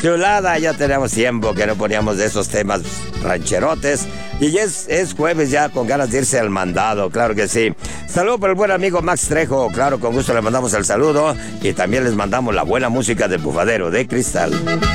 Chulada, ya tenemos tiempo que no poníamos de esos temas rancherotes. Y es jueves ya con ganas de irse al mandado, claro que sí. Saludo para el buen amigo Max Trejo, claro, con gusto le mandamos el saludo. Y también les mandamos la buena música del Bufadero de Cristal.